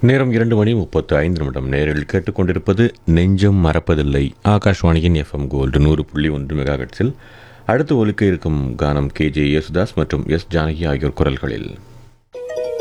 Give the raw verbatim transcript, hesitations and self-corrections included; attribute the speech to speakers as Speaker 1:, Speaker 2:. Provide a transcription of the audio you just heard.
Speaker 1: நேரம் இரண்டு மணி முப்பத்து ஐந்து நிமிடம். நேரில் கேட்டுக்கொண்டிருப்பது நெஞ்சம் மறப்பதில்லை, ஆகாஷ்வாணியின் எஃப்எம் கோல்டு நூறு புள்ளி ஒன்று மெகாஹெட்ஸில். அடுத்து ஒலிக்க இருக்கும் கானம் கே ஜே யேசுதாஸ் மற்றும் எஸ் ஜானகி ஆகியோர் குரல்களில்.